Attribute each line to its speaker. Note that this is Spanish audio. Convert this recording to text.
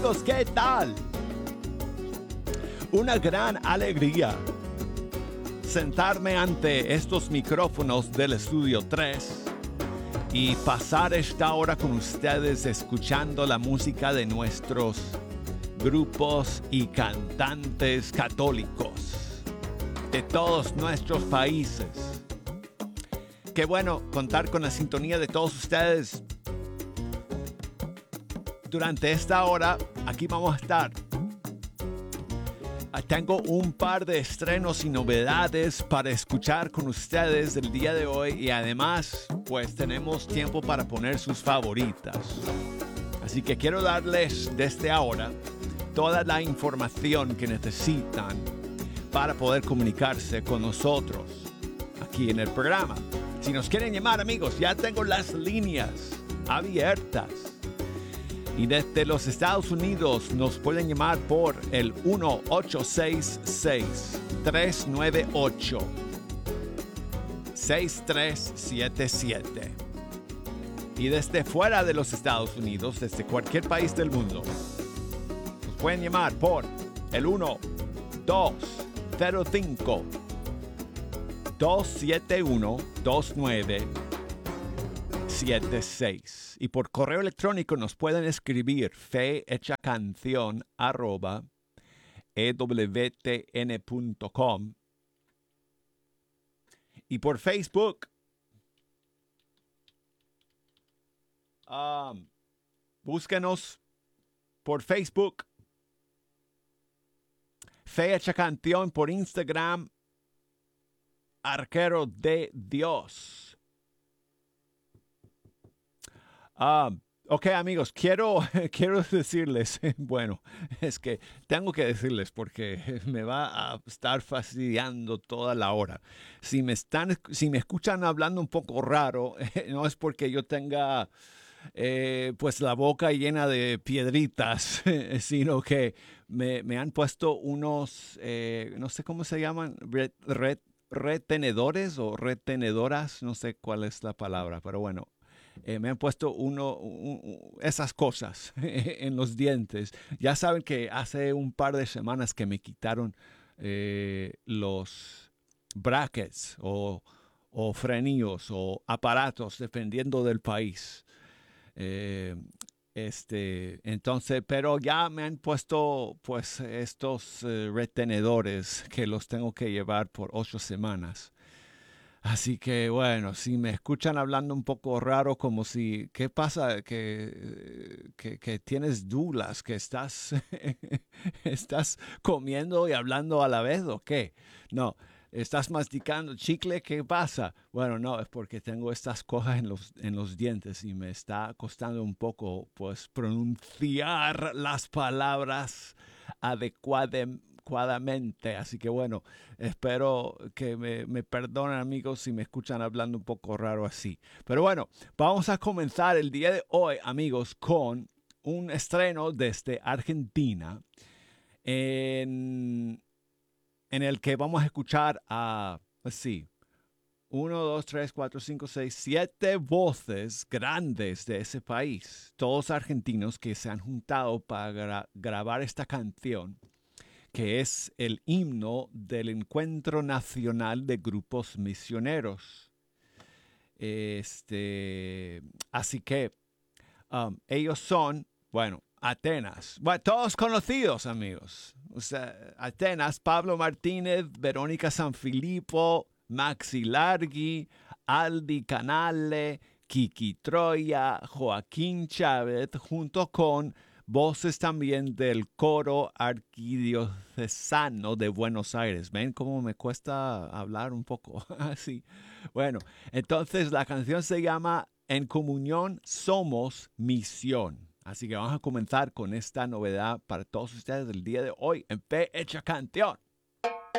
Speaker 1: ¿Qué tal? Una gran alegría sentarme ante estos micrófonos del Estudio 3 y pasar esta hora con ustedes escuchando la música de nuestros grupos y cantantes católicos de todos nuestros países. Qué bueno contar con la sintonía de todos ustedes. Durante esta hora, aquí vamos a estar. Tengo un par de estrenos y novedades para escuchar con ustedes el día de hoy y además, pues tenemos tiempo para poner sus favoritas. Así que quiero darles desde ahora toda la información que necesitan para poder comunicarse con nosotros aquí en el programa. Si nos quieren llamar, amigos, ya tengo las líneas abiertas. Y desde los Estados Unidos nos pueden llamar por el 1-866-398-6377. Y desde fuera de los Estados Unidos, desde cualquier país del mundo, nos pueden llamar por el 1-205-271-2976. Y por correo electrónico nos pueden escribir fehechacanción@ewtn.com. Y por Facebook, búsquenos por Facebook, Fe Hecha Canción, por Instagram, Arquero de Dios. Ok, amigos, quiero decirles, bueno, es que tengo que decirles porque me va a estar fastidiando toda la hora. Si me escuchan hablando un poco raro, no es porque yo tenga pues la boca llena de piedritas, sino que me han puesto unos, no sé cómo se llaman, retenedores o retenedoras, no sé cuál es la palabra, pero bueno. Me han puesto esas cosas en los dientes. Ya saben que hace un par de semanas que me quitaron los brackets o frenillos o aparatos, dependiendo del país. Entonces, pero ya me han puesto pues estos retenedores que los tengo que llevar por 8 semanas. Así que bueno, si me escuchan hablando un poco raro, como si, ¿qué pasa? Que tienes dudas, que estás, estás comiendo y hablando a la vez, ¿o qué? No, estás masticando chicle, ¿qué pasa? Bueno, no, es porque tengo estas cosas en los dientes y me está costando un poco, pues, pronunciar las palabras adecuadamente. Así que bueno, espero que me perdonen, amigos, si me escuchan hablando un poco raro así. Pero bueno, vamos a comenzar el día de hoy, amigos, con un estreno desde Argentina en el que vamos a escuchar a, sí, 1, 2, 3, 4, 5, 6, 7 voces grandes de ese país, todos argentinos que se han juntado para grabar esta canción, que es el himno del Encuentro Nacional de Grupos Misioneros. Así que ellos son, bueno, Atenas. Bueno, todos conocidos, amigos. O sea, Atenas, Pablo Martínez, Verónica Sanfilippo, Maxi Largui, Aldi Canale, Kiki Troya, Joaquín Chávez, junto con voces también del coro arquidiocesano de Buenos Aires. ¿Ven cómo me cuesta hablar un poco así? Bueno, entonces la canción se llama En Comunión Somos Misión. Así que vamos a comenzar con esta novedad para todos ustedes el día de hoy en Fe Hecha Canción.